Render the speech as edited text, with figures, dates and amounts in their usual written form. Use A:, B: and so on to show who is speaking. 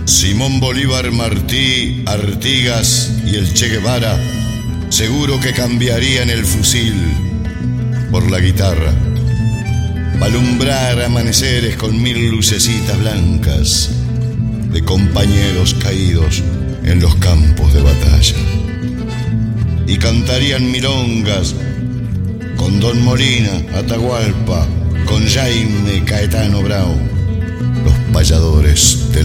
A: Simón Bolívar, Martí, Artigas y el Che Guevara seguro que cambiarían el fusil por la guitarra, para alumbrar amaneceres con 1000 lucecitas blancas de compañeros caídos en los campos de batalla. Y cantarían milongas con Don Molina, Atahualpa, con Jaime Caetano Brau, los payadores de la